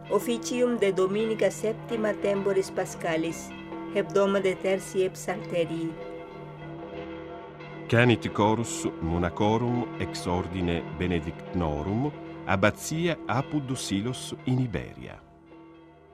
Officium de Dominica septima temporis Pascalis, hebdomade tertii Psalterii. Canit chorus monacorum ex ordine benedictnorum, abbatia Apud Silos in Iberia.